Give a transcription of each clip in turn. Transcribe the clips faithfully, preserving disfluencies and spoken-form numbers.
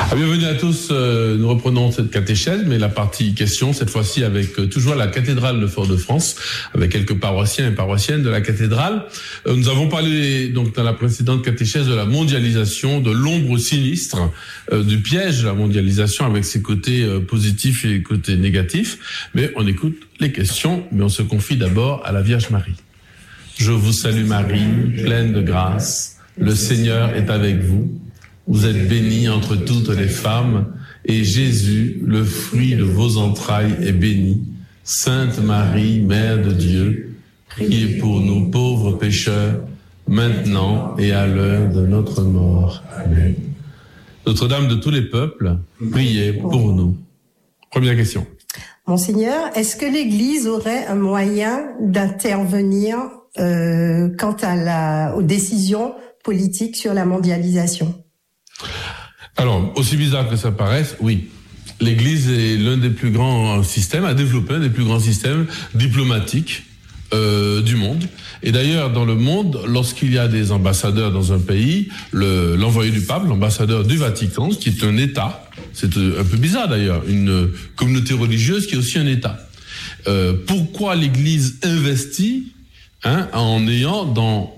Ah, bienvenue à tous, euh, nous reprenons cette catéchèse, mais la partie question, cette fois-ci avec euh, toujours la cathédrale de Fort-de-France, avec quelques paroissiens et paroissiennes de la cathédrale. Euh, nous avons parlé donc dans la précédente catéchèse de la mondialisation, de l'ombre sinistre, euh, du piège de la mondialisation avec ses côtés euh, positifs et côtés négatifs, mais on écoute les questions, mais on se confie d'abord à la Vierge Marie. Je vous salue Marie, pleine de grâce, le Seigneur est avec vous. Vous êtes bénie entre toutes les femmes, et Jésus, le fruit de vos entrailles, est béni. Sainte Marie, Mère de Dieu, priez pour nous pauvres pécheurs, maintenant et à l'heure de notre mort. Amen. Notre-Dame de tous les peuples, priez pour nous. Première question. Monseigneur, est-ce que l'Église aurait un moyen d'intervenir euh, quant à la, aux décisions politiques sur la mondialisation ? Alors, aussi bizarre que ça paraisse, oui. L'Église est l'un des plus grands systèmes, a développé un des plus grands systèmes diplomatiques euh, du monde. Et d'ailleurs, dans le monde, lorsqu'il y a des ambassadeurs dans un pays, le, l'envoyé du pape, l'ambassadeur du Vatican, qui est un État, c'est un peu bizarre d'ailleurs, une communauté religieuse qui est aussi un État. Euh, pourquoi l'Église investit hein, en ayant dans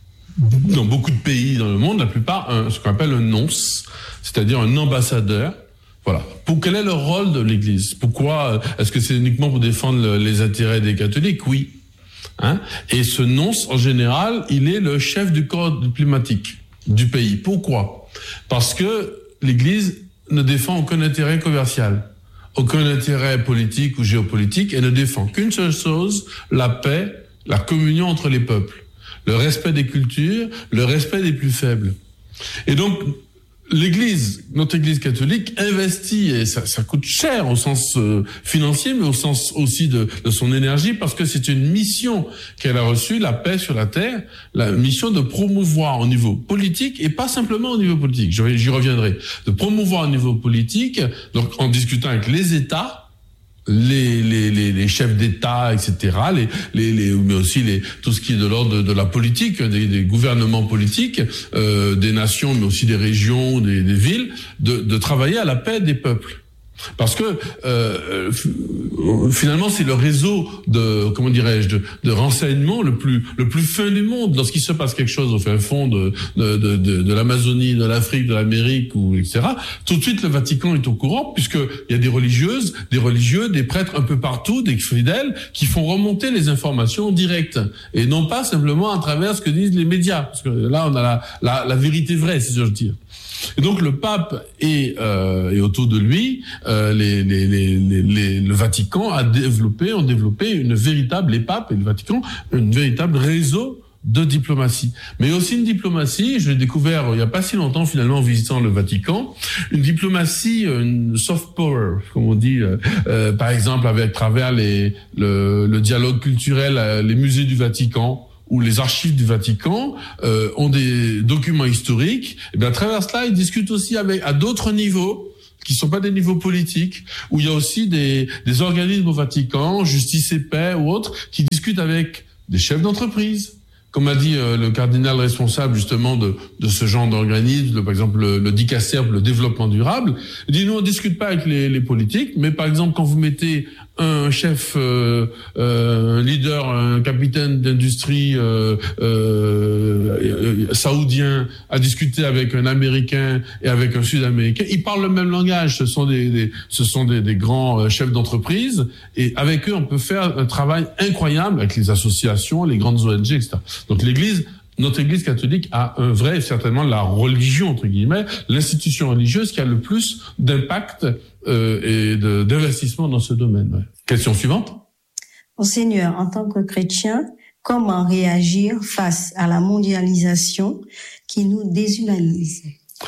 dans beaucoup de pays dans le monde, la plupart, un, ce qu'on appelle un nonce, c'est-à-dire un ambassadeur. Voilà. Pour quel est le rôle de l'Église ? Pourquoi est-ce que c'est uniquement pour défendre le, les intérêts des catholiques ? Oui. Hein ? Et ce nonce, en général, il est le chef du corps diplomatique du pays. Pourquoi ? Parce que l'Église ne défend aucun intérêt commercial, aucun intérêt politique ou géopolitique, elle ne défend qu'une seule chose, la paix, la communion entre les peuples. Le respect des cultures, le respect des plus faibles. Et donc, l'Église, notre Église catholique, investit, et ça, ça coûte cher au sens euh, financier, mais au sens aussi de, de son énergie, parce que c'est une mission qu'elle a reçue, la paix sur la terre, la mission de promouvoir au niveau politique, et pas simplement au niveau politique, j'y reviendrai, de promouvoir au niveau politique, donc en discutant avec les États, Les, les, les, les chefs d'État, et cetera, les, les, les, mais aussi les, tout ce qui est de l'ordre de, de la politique, des, des gouvernements politiques, euh, des nations, mais aussi des régions, des, des villes, de, de travailler à la paix des peuples. Parce que euh, finalement, c'est le réseau de, comment dirais-je, de, de renseignement le plus le plus fin du monde. Lorsqu'il se passe quelque chose au fin fond de de de, de, de l'Amazonie, de l'Afrique, de l'Amérique ou et cetera, tout de suite le Vatican est au courant, puisque il y a des religieuses, des religieux, des prêtres un peu partout, des fidèles qui font remonter les informations en direct et non pas simplement à travers ce que disent les médias. Parce que là, on a la la, la vérité vraie, si j'ose dire. Et donc le pape et, euh, et autour de lui, euh, les, les, les, les, le Vatican a développé, ont développé une véritable, les papes et le Vatican, un véritable réseau de diplomatie. Mais aussi une diplomatie, je l'ai découvert il n'y a pas si longtemps finalement en visitant le Vatican, une diplomatie, une soft power, comme on dit, euh, euh, par exemple avec travers les, le, le dialogue culturel, euh, les musées du Vatican, où les archives du Vatican euh, ont des documents historiques, et bien à travers cela, ils discutent aussi avec à d'autres niveaux, qui ne sont pas des niveaux politiques, où il y a aussi des, des organismes au Vatican, Justice et Paix ou autres, qui discutent avec des chefs d'entreprise. Comme a dit euh, le cardinal responsable justement de, de ce genre d'organisme, le, par exemple le, le dicaster pour le développement durable, il dit nous on discute pas avec les, les politiques, mais par exemple quand vous mettez un chef, euh, euh, un leader, un capitaine d'industrie euh, euh, euh, saoudien à discuter avec un Américain et avec un Sud-Américain, ils parlent le même langage. Ce sont des, des ce sont des, des grands chefs d'entreprise et avec eux on peut faire un travail incroyable avec les associations, les grandes O N G, et cetera. Donc l'Église, notre Église catholique a un vrai, certainement la religion entre guillemets, l'institution religieuse qui a le plus d'impact euh, et de, d'investissement dans ce domaine. Ouais. Question suivante. Monseigneur, en tant que chrétien, comment réagir face à la mondialisation qui nous déshumanise ?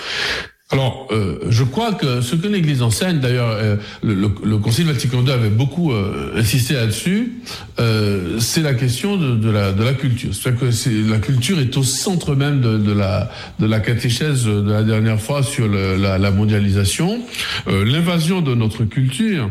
Alors, euh, je crois que ce que l'Église enseigne, d'ailleurs, euh, le, le, le Concile Vatican deux avait beaucoup euh, insisté là-dessus, euh, c'est la question de, de, la, de la culture. C'est-à-dire que c'est, la culture est au centre même de, de, la, de la catéchèse de la dernière fois sur le, la, la mondialisation. Euh, l'invasion de notre culture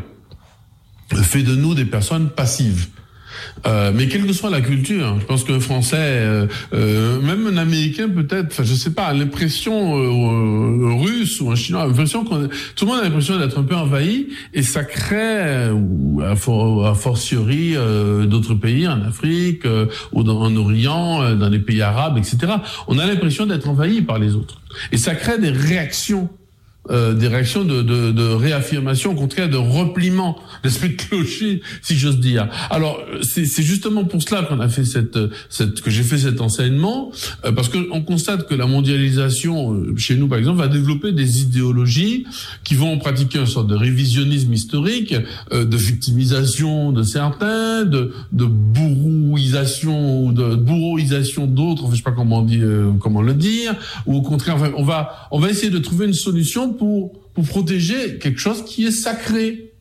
fait de nous des personnes passives. Euh, mais quelle que soit la culture, je pense qu'un Français, euh, euh, même un Américain peut-être, enfin je sais pas, l'impression euh, russe ou un Chinois a l'impression qu'on, tout le monde a l'impression d'être un peu envahi, et ça crée, ou à, for, à fortiori euh, d'autres pays en Afrique euh, ou dans, en Orient, euh, dans les pays arabes, et cetera. On a l'impression d'être envahi par les autres, et ça crée des réactions. Euh, des réactions de, de, de réaffirmation, au contraire de repliement, l'esprit de clocher, si j'ose dire. Alors c'est, c'est justement pour cela qu'on a fait cette, cette que j'ai fait cet enseignement, euh, parce que on constate que la mondialisation euh, chez nous par exemple va développer des idéologies qui vont pratiquer une sorte de révisionnisme historique, euh, de victimisation de certains, de, de bourrouisation ou de bourreauisation d'autres, enfin, je sais pas comment on dit, euh, comment le dire, ou au contraire, enfin, on va on va essayer de trouver une solution pour pour protéger quelque chose qui est sacré.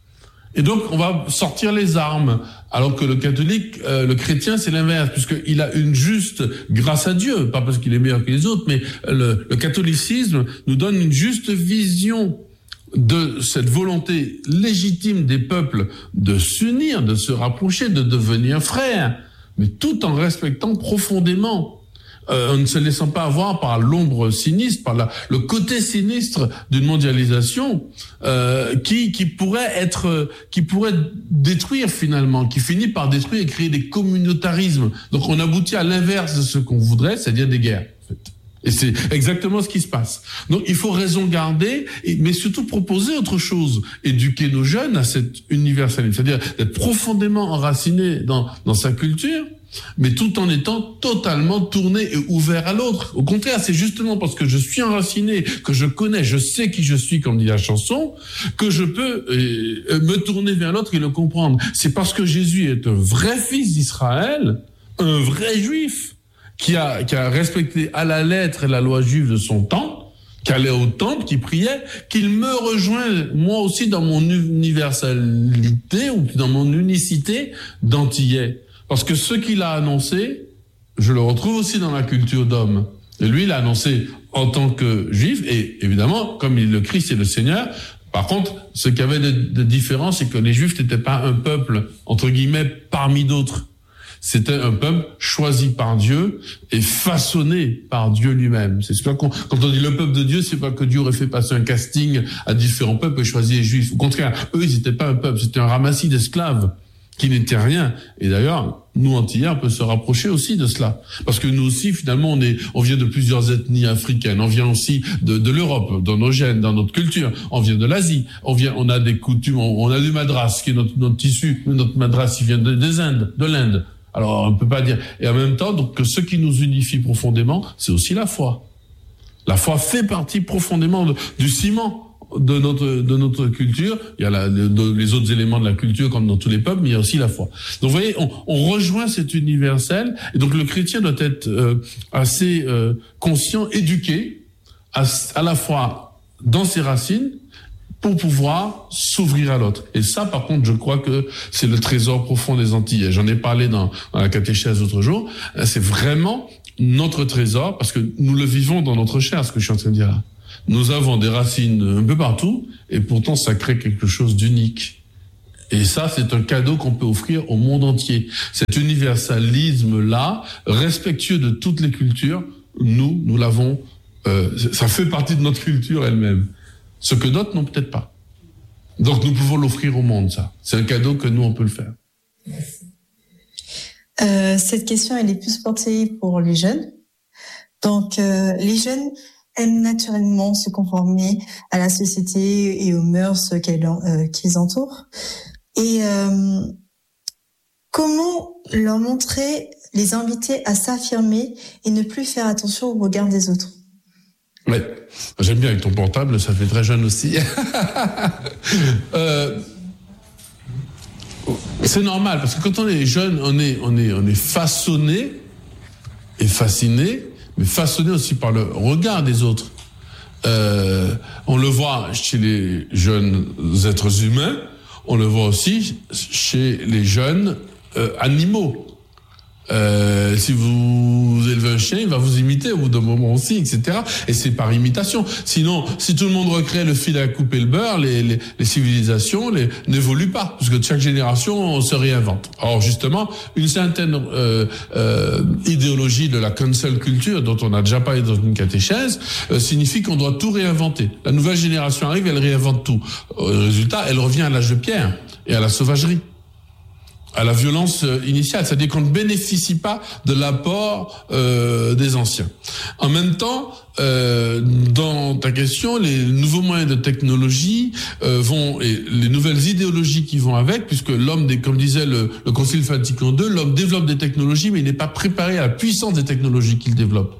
Et donc on va sortir les armes, alors que le catholique, euh, le chrétien, c'est l'inverse, puisqu'il a une juste, grâce à Dieu, pas parce qu'il est meilleur que les autres, mais le, le catholicisme nous donne une juste vision de cette volonté légitime des peuples de s'unir, de se rapprocher, de devenir frères, mais tout en respectant profondément, Euh, en ne se laissant pas avoir par l'ombre sinistre, par la, le côté sinistre d'une mondialisation euh, qui, qui pourrait être, qui pourrait détruire finalement, qui finit par détruire et créer des communautarismes. Donc on aboutit à l'inverse de ce qu'on voudrait, c'est-à-dire des guerres. En fait. Et c'est exactement ce qui se passe. Donc il faut raison garder, et, mais surtout proposer autre chose, éduquer nos jeunes à cette universalité, c'est-à-dire d'être profondément enracinés dans, dans sa culture, mais tout en étant totalement tourné et ouvert à l'autre. Au contraire, c'est justement parce que je suis enraciné, que je connais, je sais qui je suis, comme dit la chanson, que je peux euh, me tourner vers l'autre et le comprendre. C'est parce que Jésus est un vrai fils d'Israël, un vrai juif, qui a, qui a respecté à la lettre la loi juive de son temps, qui allait au temple, qui priait, qu'il me rejoint moi aussi dans mon universalité ou dans mon unicité d'antillais. Parce que ce qu'il a annoncé, je le retrouve aussi dans la culture d'homme. Et lui, il l'a annoncé en tant que juif, et évidemment, comme il, le Christ est le Seigneur. Par contre, ce qu'il y avait de, de différent, c'est que les Juifs n'étaient pas un peuple, entre guillemets, parmi d'autres. C'était un peuple choisi par Dieu et façonné par Dieu lui-même. C'est ça qu'on, quand on dit le peuple de Dieu, c'est pas que Dieu aurait fait passer un casting à différents peuples et choisi les Juifs. Au contraire, eux, ils n'étaient pas un peuple, c'était un ramassis d'esclaves qui n'était rien. Et d'ailleurs, nous, Antillais, on peut se rapprocher aussi de cela. Parce que nous aussi, finalement, on est, on vient de plusieurs ethnies africaines. On vient aussi de, de l'Europe, dans nos gènes, dans notre culture. On vient de l'Asie. On vient, on a des coutumes, on, on a du madras, qui est notre, notre tissu. Notre madras, il vient de, des Indes, de l'Inde. Alors, on ne peut pas dire. Et en même temps, donc, que ce qui nous unifie profondément, c'est aussi la foi. La foi fait partie profondément de, du ciment de notre de notre culture. Il y a la, de, les autres éléments de la culture comme dans tous les peuples, mais il y a aussi la foi. Donc vous voyez, on, on rejoint cet universel, et donc le chrétien doit être euh, assez euh, conscient, éduqué, à, à la fois dans ses racines, pour pouvoir s'ouvrir à l'autre. Et ça, par contre, je crois que c'est le trésor profond des Antillais. J'en ai parlé dans, dans la catéchèse l'autre jour. C'est vraiment notre trésor, parce que nous le vivons dans notre chair, ce que je suis en train de dire là. Nous avons des racines un peu partout, et pourtant ça crée quelque chose d'unique. Et ça, c'est un cadeau qu'on peut offrir au monde entier. Cet universalisme-là, respectueux de toutes les cultures, nous, nous l'avons, euh, ça fait partie de notre culture elle-même. Ce que d'autres n'ont peut-être pas. Donc nous pouvons l'offrir au monde, ça. C'est un cadeau que nous, on peut le faire. Euh, cette question, elle est plus portée pour les jeunes. Donc, euh, les jeunes aiment naturellement se conformer à la société et aux mœurs qu'elles, euh, qui les entourent. Et euh, comment leur montrer, les inviter à s'affirmer et ne plus faire attention au regard des autres? Ouais, j'aime bien avec ton portable, ça fait très jeune aussi. euh, c'est normal, parce que quand on est jeune, on est, on est, on est façonné et fasciné, mais façonné aussi par le regard des autres. Euh, on le voit chez les jeunes êtres humains, on le voit aussi chez les jeunes euh, animaux. Euh, si vous élevez un chien, il va vous imiter au bout d'un moment aussi, et cetera. Et c'est par imitation. Sinon, si tout le monde recrée le fil à couper le beurre, les, les, les civilisations les, n'évoluent pas, parce que chaque génération se réinvente. Or, justement, une certaine euh, euh, idéologie de la cancel culture, dont on a déjà parlé dans une catéchèse, euh, signifie qu'on doit tout réinventer. La nouvelle génération arrive, elle réinvente tout. Euh, résultat, elle revient à l'âge de pierre et à la sauvagerie, à la violence initiale, c'est-à-dire qu'on ne bénéficie pas de l'apport euh, des anciens. En même temps, euh, dans ta question, les nouveaux moyens de technologie euh, vont, et les nouvelles idéologies qui vont avec, puisque l'homme, des, comme disait le, le Concile Vatican deux, l'homme développe des technologies, mais il n'est pas préparé à la puissance des technologies qu'il développe.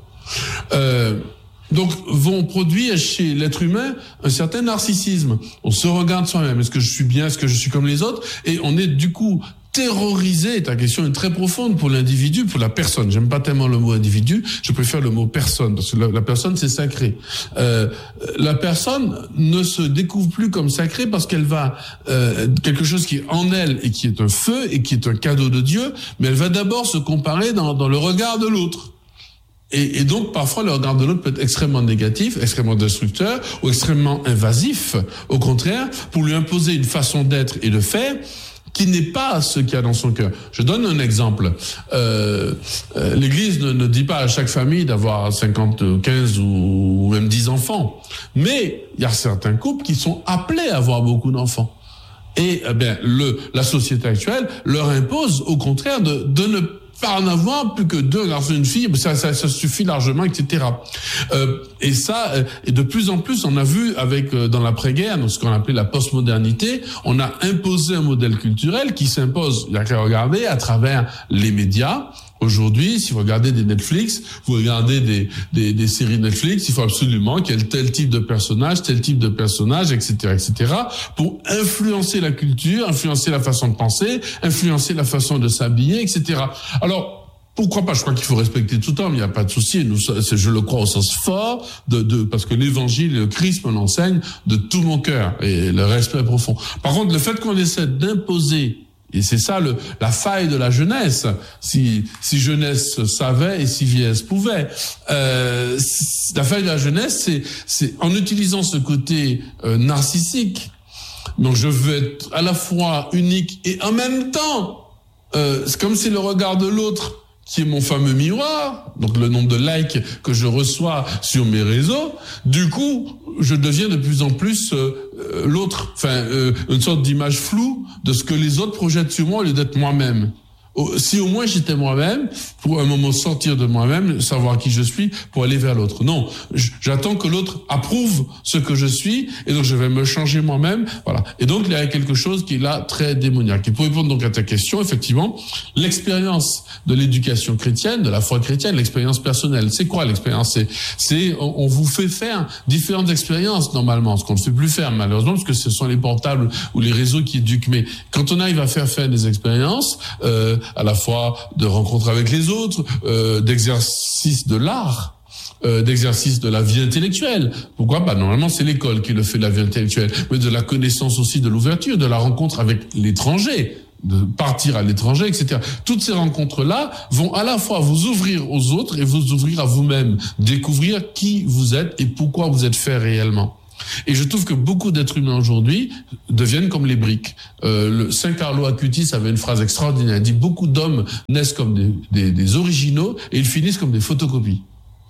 Euh, Donc, vont produire chez l'être humain un certain narcissisme. On se regarde soi-même. Est-ce que je suis bien? Est-ce que je suis comme les autres? Et on est du coup terrorisé. Ta question est très profonde pour l'individu, pour la personne. J'aime pas tellement le mot individu. Je préfère le mot personne, parce que la, la personne, c'est sacré. Euh, la personne ne se découvre plus comme sacrée parce qu'elle va euh, quelque chose qui est en elle et qui est un feu et qui est un cadeau de Dieu, mais elle va d'abord se comparer dans, dans le regard de l'autre. Et, et donc, parfois, le regard de l'autre peut être extrêmement négatif, extrêmement destructeur ou extrêmement invasif, au contraire, pour lui imposer une façon d'être et de faire qui n'est pas ce qu'il y a dans son cœur. Je donne un exemple. Euh, euh, L'Église ne, ne dit pas à chaque famille d'avoir cinquante, quinze ou, ou même dix enfants. Mais il y a certains couples qui sont appelés à avoir beaucoup d'enfants. Et eh bien, le, la société actuelle leur impose, au contraire, de, de ne pas en avoir plus que deux garçons et une fille, ça, ça, ça suffit largement, et cetera. Euh, et ça, et de plus en plus, on a vu avec dans l'après-guerre, dans ce qu'on appelait la postmodernité, on a imposé un modèle culturel qui s'impose, il y a qu'à regarder, à travers les médias. Aujourd'hui, si vous regardez des Netflix, vous regardez des, des, des séries Netflix, il faut absolument qu'il y ait tel type de personnage, tel type de personnage, et cetera, et cetera, pour influencer la culture, influencer la façon de penser, influencer la façon de s'habiller, et cetera. Alors, pourquoi pas? Je crois qu'il faut respecter tout homme, il n'y a pas de souci. Nous, je le crois au sens fort, de, de, parce que l'Évangile, le Christ me l'enseigne de tout mon cœur, et le respect profond. Par contre, le fait qu'on essaie d'imposer, et c'est ça le, la faille de la jeunesse, si, si jeunesse savait et si vieillesse pouvait. Euh, la faille de la jeunesse, c'est, c'est en utilisant ce côté euh, narcissique. Donc je veux être à la fois unique et en même temps, euh, c'est comme si le regard de l'autre, qui est mon fameux miroir, donc le nombre de likes que je reçois sur mes réseaux, du coup, je deviens de plus en plus euh, l'autre, enfin euh, une sorte d'image floue de ce que les autres projettent sur moi au lieu d'être moi-même. Si au moins j'étais moi-même, pour un moment sortir de moi-même, savoir qui je suis, pour aller vers l'autre. Non, j'attends que l'autre approuve ce que je suis, et donc je vais me changer moi-même. Voilà. Et donc il y a quelque chose qui est là très démoniaque. Et pour répondre donc à ta question, effectivement, l'expérience de l'éducation chrétienne, de la foi chrétienne, l'expérience personnelle. C'est quoi l'expérience? C'est, c'est, on, on vous fait faire différentes expériences normalement, ce qu'on ne fait plus faire malheureusement, parce que ce sont les portables ou les réseaux qui éduquent. Mais quand on arrive à faire faire des expériences, euh, à la fois de rencontres avec les autres, euh, d'exercice de l'art, euh, d'exercice de la vie intellectuelle. Pourquoi? Bah normalement c'est l'école qui le fait, la vie intellectuelle, mais de la connaissance aussi, de l'ouverture, de la rencontre avec l'étranger, de partir à l'étranger, et cetera. Toutes ces rencontres-là vont à la fois vous ouvrir aux autres et vous ouvrir à vous-même, découvrir qui vous êtes et pourquoi vous êtes fait réellement. Et je trouve que beaucoup d'êtres humains aujourd'hui deviennent comme les briques. Euh, le Saint Carlo Acutis avait une phrase extraordinaire. Il dit: beaucoup d'hommes naissent comme des, des, des originaux et ils finissent comme des photocopies.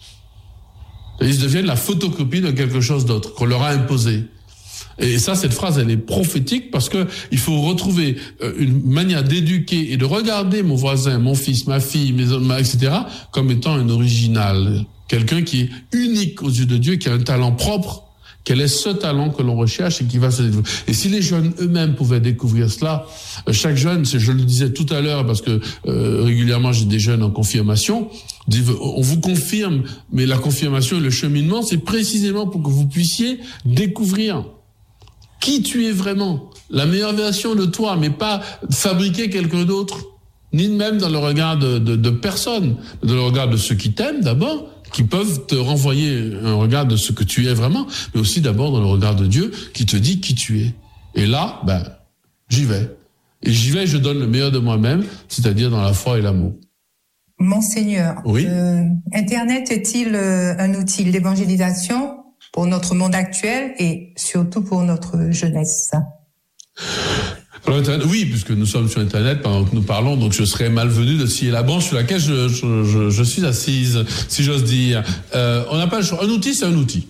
Et ils deviennent la photocopie de quelque chose d'autre qu'on leur a imposé. Et ça, cette phrase, elle est prophétique parce que il faut retrouver une manière d'éduquer et de regarder mon voisin, mon fils, ma fille, mes hommes, et cetera, comme étant un original, quelqu'un qui est unique aux yeux de Dieu, qui a un talent propre. Quel est ce talent que l'on recherche et qui va se développer? Et si les jeunes eux-mêmes pouvaient découvrir cela, chaque jeune, je le disais tout à l'heure parce que euh, régulièrement j'ai des jeunes en confirmation, on vous confirme, mais la confirmation et le cheminement, c'est précisément pour que vous puissiez découvrir qui tu es vraiment, la meilleure version de toi, mais pas fabriquer quelqu'un d'autre, ni même dans le regard de, de, de personne, dans le regard de ceux qui t'aiment d'abord, qui peuvent te renvoyer un regard de ce que tu es vraiment, mais aussi d'abord dans le regard de Dieu qui te dit qui tu es. Et là, ben, j'y vais. Et j'y vais, je donne le meilleur de moi-même, c'est-à-dire dans la foi et l'amour. Monseigneur, oui. euh, Internet est-il euh, un outil d'évangélisation pour notre monde actuel et surtout pour notre jeunesse? Alors, Internet, oui, puisque nous sommes sur Internet pendant que nous parlons, donc je serais malvenu de scier la branche sur laquelle je, je, je, je suis assise, si j'ose dire. Euh, on n'a pas le choix. Un outil, c'est un outil.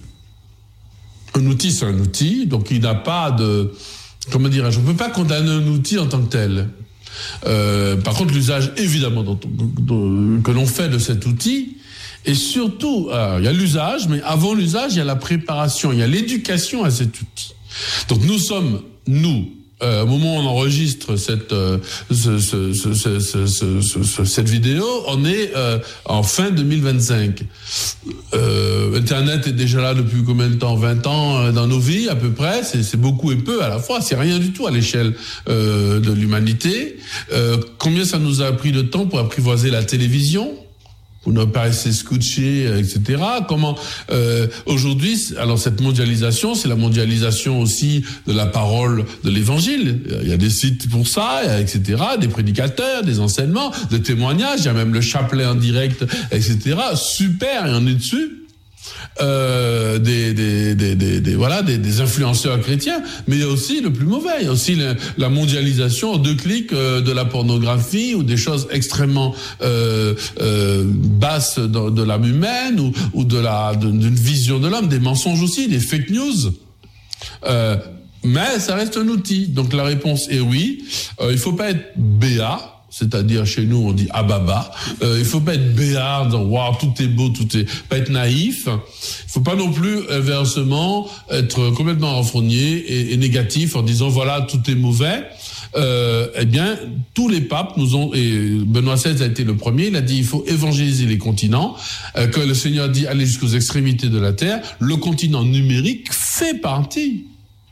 Un outil, c'est un outil, donc il n'a pas de... Comment dirais-je? On ne peut pas condamner un outil en tant que tel. Euh, par contre, l'usage, évidemment, dont, dont, que l'on fait de cet outil, et surtout, euh, il y a l'usage, mais avant l'usage, il y a la préparation, il y a l'éducation à cet outil. Donc nous sommes, nous, Euh, au moment où on enregistre cette euh, ce, ce, ce, ce, ce, ce, ce, cette vidéo, on est euh, en fin deux mille vingt-cinq. Euh, Internet est déjà là depuis combien de temps? vingt ans euh, dans nos vies à peu près. C'est, c'est beaucoup et peu à la fois. C'est rien du tout à l'échelle euh, de l'humanité. Euh, combien ça nous a pris de temps pour apprivoiser la télévision? Pour ne pas rester scotché, et cetera. Comment euh, aujourd'hui, alors cette mondialisation, c'est la mondialisation aussi de la parole de l'Évangile. Il y a des sites pour ça, et cetera. Des prédicateurs, des enseignements, des témoignages. Il y a même le chapelet en direct, et cetera. Super, et on est dessus. Euh, des, des, des, des, des, voilà, des, des influenceurs chrétiens, mais il y a aussi le plus mauvais, il y a aussi la, la mondialisation en deux clics euh, de la pornographie ou des choses extrêmement euh, euh, basses de, de l'âme humaine ou, ou de la, de, d'une vision de l'homme, des mensonges aussi, des fake news. Euh, mais ça reste un outil. Donc la réponse est oui. Euh, il faut pas être béat. C'est-à-dire chez nous on dit ah baba. Euh, il faut pas être béat, dans waouh tout est beau, tout est pas être naïf. Il faut pas non plus inversement être complètement renfrogné et, et négatif en disant voilà tout est mauvais. Euh, eh bien tous les papes nous ont et Benoît seize a été le premier. Il a dit il faut évangéliser les continents. Euh, quand le Seigneur dit aller jusqu'aux extrémités de la terre, le continent numérique fait partie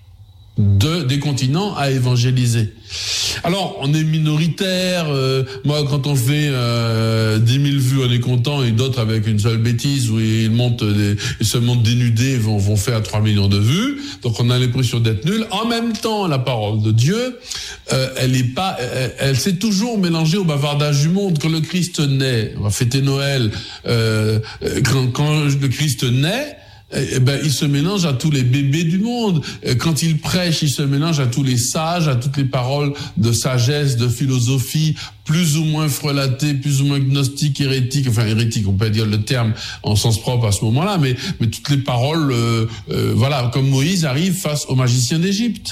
de des continents à évangéliser. Alors, on est minoritaire. Euh, moi, quand on fait euh, dix mille vues, on est content, et d'autres avec une seule bêtise où ils montent, des, ils se montent dénudés, vont, vont faire trois millions de vues. Donc, on a l'impression d'être nul. En même temps, la parole de Dieu, euh, elle est pas, elle, elle s'est toujours mélangée au bavardage du monde. Quand le Christ naît, on va fêter Noël. Euh, quand, quand le Christ naît. Eh ben, il se mélange à tous les bébés du monde. Quand il prêche, il se mélange à tous les sages, à toutes les paroles de sagesse, de philosophie, plus ou moins frelatées, plus ou moins gnostiques, hérétiques, enfin hérétiques, on peut dire le terme en sens propre à ce moment-là, mais, mais toutes les paroles, euh, euh, voilà, comme Moïse arrive face aux magiciens d'Égypte.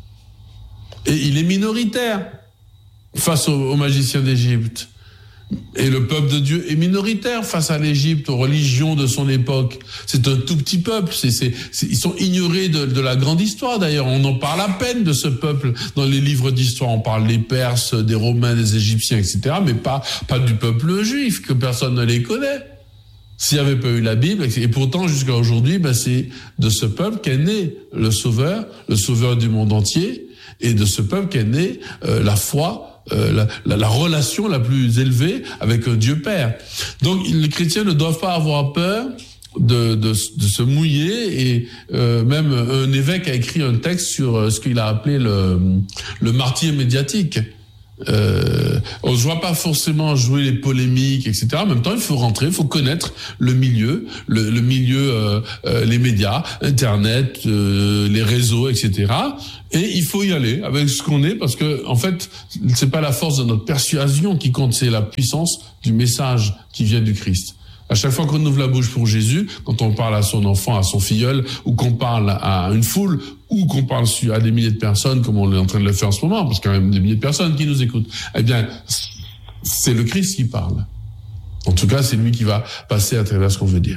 Et il est minoritaire face aux, aux magiciens d'Égypte. Et le peuple de Dieu est minoritaire face à l'Égypte, aux religions de son époque. C'est un tout petit peuple. C'est, c'est, c'est, ils sont ignorés de, de la grande histoire, d'ailleurs. On en parle à peine de ce peuple dans les livres d'histoire. On parle des Perses, des Romains, des Égyptiens, et cetera, mais pas, pas du peuple juif, que personne ne les connaît. S'il n'y avait pas eu la Bible, et pourtant jusqu'à aujourd'hui, ben, c'est de ce peuple qu'est né le Sauveur, le Sauveur du monde entier, et de ce peuple qu'est né euh, la foi, Euh, la, la, la relation la plus élevée avec un Dieu Père. Donc les chrétiens ne doivent pas avoir peur de, de, de se mouiller, et euh, même un évêque a écrit un texte sur ce qu'il a appelé le, le martyr médiatique. Euh, on ne doit pas forcément jouer les polémiques, et cetera. En même temps, il faut rentrer, il faut connaître le milieu, le, le milieu, euh, euh, les médias, Internet, euh, les réseaux, et cetera. Et il faut y aller avec ce qu'on est, parce que en fait, c'est pas la force de notre persuasion qui compte, c'est la puissance du message qui vient du Christ. À chaque fois qu'on ouvre la bouche pour Jésus, quand on parle à son enfant, à son filleul, ou qu'on parle à une foule, ou qu'on parle à des milliers de personnes, comme on est en train de le faire en ce moment, parce qu'il y a même des milliers de personnes qui nous écoutent, eh bien, c'est le Christ qui parle. En tout cas, c'est lui qui va passer à travers ce qu'on veut dire.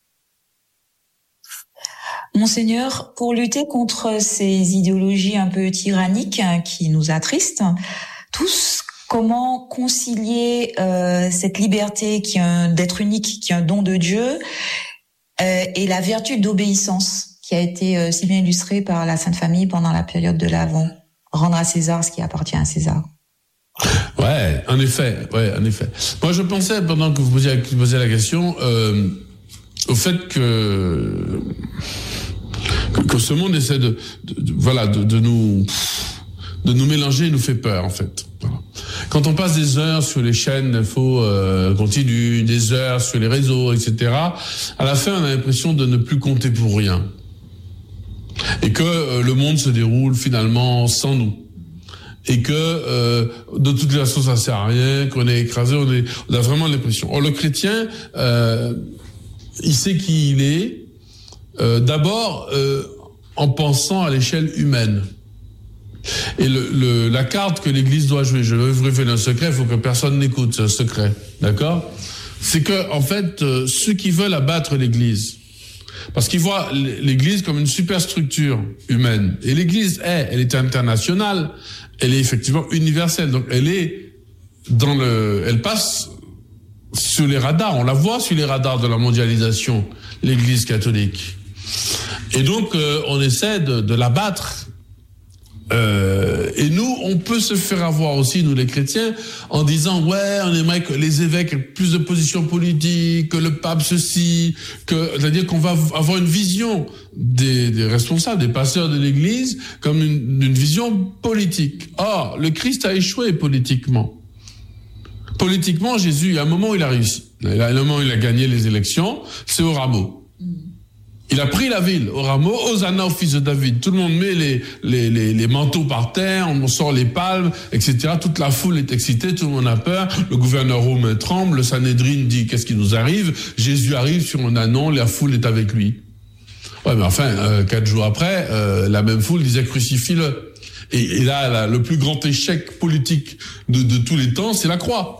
Monseigneur, pour lutter contre ces idéologies un peu tyranniques qui nous attristent tous, comment concilier euh, cette liberté qui est un, d'être unique, qui est un don de Dieu, euh, et la vertu d'obéissance qui a été euh, si bien illustrée par la Sainte Famille pendant la période de l'Avent, rendre à César ce qui appartient à César. Ouais, en effet, ouais, en effet. Moi, je pensais pendant que vous posiez, vous posiez la question euh, au fait que, que que ce monde essaie de, de, de voilà de, de nous de nous mélanger et nous fait peur en fait. Voilà. Quand on passe des heures sur les chaînes d'infos euh, continues, des heures sur les réseaux, et cetera, à la fin, on a l'impression de ne plus compter pour rien. Et que euh, le monde se déroule finalement sans nous. Et que euh, de toute façon, ça sert à rien, qu'on est écrasé, on, est, on a vraiment l'impression. Or, le chrétien, euh, il sait qui il est, euh, d'abord euh, en pensant à l'échelle humaine. Et le, le, la carte que l'Église doit jouer, je vais vous révéler un secret, il faut que personne n'écoute ce secret, d'accord? C'est que, en fait, euh, ceux qui veulent abattre l'Église, parce qu'ils voient l'Église comme une superstructure humaine, et l'Église est, elle est internationale, elle est effectivement universelle, donc elle est dans le, elle passe sur les radars, on la voit sur les radars de la mondialisation, l'Église catholique. Et donc, euh, on essaie de, de l'abattre. Euh, et nous, on peut se faire avoir aussi, nous les chrétiens, en disant ouais, on aimerait que les évêques aient plus de positions politiques, que le pape ceci, que c'est-à-dire qu'on va avoir une vision des, des responsables, des pasteurs de l'Église, comme une, une vision politique. Or, le Christ a échoué politiquement. Politiquement, Jésus, il y a un moment où il a réussi. Il y a un moment où il a gagné les élections, c'est au rameau. Il a pris la ville, au rameau, Hosanna au fils de David. Tout le monde met les, les, les, les manteaux par terre, on sort les palmes, et cetera. Toute la foule est excitée, tout le monde a peur. Le gouverneur romain tremble, le Sanhédrin dit qu'est-ce qui nous arrive. Jésus arrive sur un ânon, la foule est avec lui. Ouais, mais enfin, euh, quatre jours après, euh, la même foule disait crucifie-le. Et, et là, là, le plus grand échec politique de, de tous les temps, c'est la croix.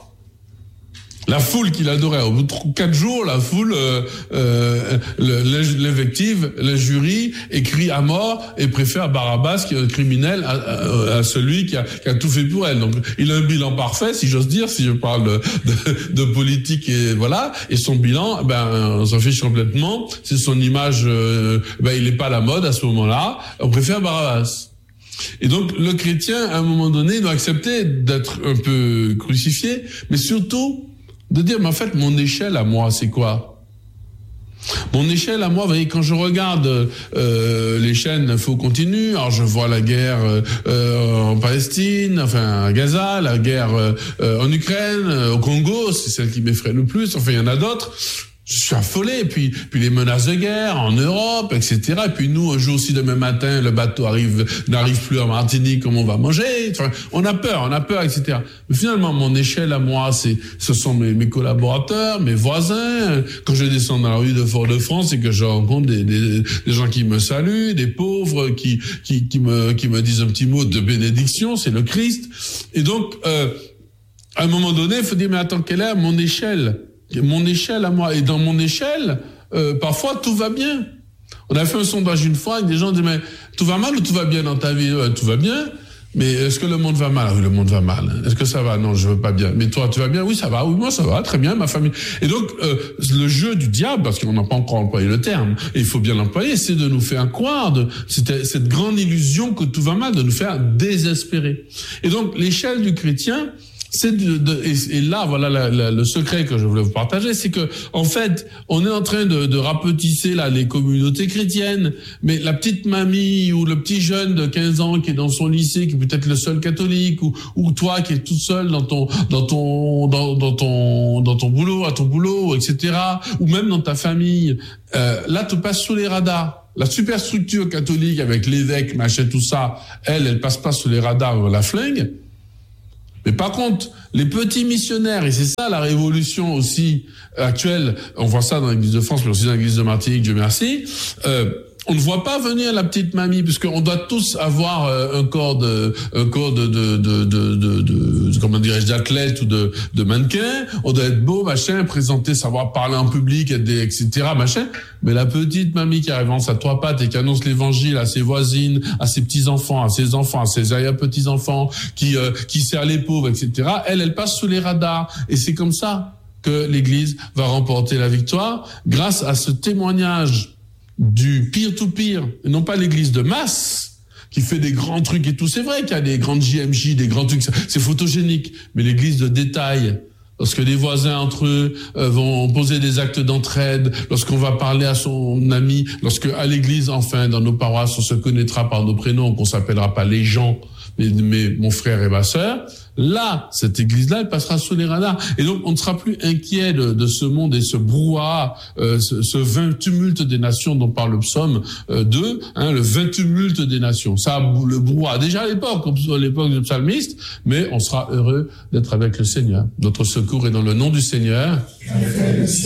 La foule qu'il adorait, au bout de quatre jours, la foule euh, euh, l'invective, le jury écrit à mort et préfère Barabbas, qui est un criminel, à, à, à celui qui a, qui a tout fait pour elle. Donc, il a un bilan parfait, si j'ose dire, si je parle de, de, de politique et voilà. Et son bilan, ben, on s'en fiche complètement. C'est son image, euh, ben, il n'est pas à la mode à ce moment-là. On préfère Barabbas. Et donc, le chrétien, à un moment donné, doit accepter d'être un peu crucifié, mais surtout de dire, mais en fait, mon échelle à moi, c'est quoi? Mon échelle à moi, vous voyez, quand je regarde euh, les chaînes d'infos continues, alors je vois la guerre euh, en Palestine, enfin à Gaza, la guerre euh, en Ukraine, au Congo, c'est celle qui m'effraie le plus, enfin il y en a d'autres. Je suis affolé, et puis, puis les menaces de guerre en Europe, et cetera. Et puis nous, un jour aussi, demain matin, le bateau arrive, n'arrive plus en Martinique, comment on va manger? Enfin, on a peur, on a peur, et cetera. Mais finalement, mon échelle à moi, c'est, ce sont mes, mes collaborateurs, mes voisins. Quand je descends dans la rue de Fort-de-France et que je rencontre des, des, des gens qui me saluent, des pauvres qui, qui, qui me, qui me disent un petit mot de bénédiction, c'est le Christ. Et donc, euh, à un moment donné, il faut dire, mais attends, quelle est mon échelle? Mon échelle à moi. Et dans mon échelle, euh, parfois, tout va bien. On a fait un sondage une fois, et des gens disaient, mais tout va mal ou tout va bien dans ta vie? euh, Tout va bien. Mais est-ce que le monde va mal? Oui, le monde va mal. Est-ce que ça va? Non, je veux pas bien. Mais toi, tu vas bien? Oui, ça va. Oui, moi, ça va. Très bien, ma famille. Et donc, euh, le jeu du diable, parce qu'on n'a pas encore employé le terme, et il faut bien l'employer, c'est de nous faire croire, de cette, cette grande illusion que tout va mal, de nous faire désespérer. Et donc, l'échelle du chrétien, c'est de, de et, et là voilà la, la, le secret que je voulais vous partager, c'est que en fait on est en train de, de rapetisser là les communautés chrétiennes, mais la petite mamie ou le petit jeune de quinze ans qui est dans son lycée, qui est peut-être le seul catholique, ou ou toi qui es toute seule dans ton dans ton dans, dans ton dans ton boulot à ton boulot, et cetera, ou même dans ta famille, euh, là tu passes sous les radars. La superstructure catholique avec l'évêque, machin, tout ça, elle elle passe pas sous les radars, la flingue. Mais par contre, les petits missionnaires, et c'est ça la révolution aussi actuelle, on voit ça dans l'Église de France, mais aussi dans l'Église de Martinique, Dieu merci, euh, on ne voit pas venir la petite mamie, parce qu'on doit tous avoir euh, un corps de, un corps de, de, de, de, de, de comment dirais-je, d'athlète ou de, de mannequin. On doit être beau, machin, présenter, savoir parler en public, et cetera, machin. Mais la petite mamie qui arrive en sa trois pattes et qui annonce l'évangile à ses voisines, à ses petits-enfants, à ses enfants, à ses arrière-petits-enfants, qui, euh, qui sert les pauvres, et cetera, elle, elle passe sous les radars. Et c'est comme ça que l'Église va remporter la victoire, grâce à ce témoignage du peer-to-peer, et non pas l'église de masse, qui fait des grands trucs et tout. C'est vrai qu'il y a des grandes J M J, des grands trucs, c'est photogénique, mais l'église de détail, lorsque les voisins entre eux euh, vont poser des actes d'entraide, lorsqu'on va parler à son ami, lorsque à l'église, enfin, dans nos paroisses, on se connaîtra par nos prénoms, qu'on s'appellera pas les gens, mais, mais mon frère et ma sœur, là, cette église-là, elle passera sous les radars. Et donc, on ne sera plus inquiet de, de ce monde et ce brouhaha, euh, ce, ce vain tumulte des nations dont parle le psaume euh, deux, hein, le vain tumulte des nations. Ça, le brouhaha, déjà à l'époque, à l'époque du psalmiste, mais on sera heureux d'être avec le Seigneur. Notre secours est dans le nom du Seigneur.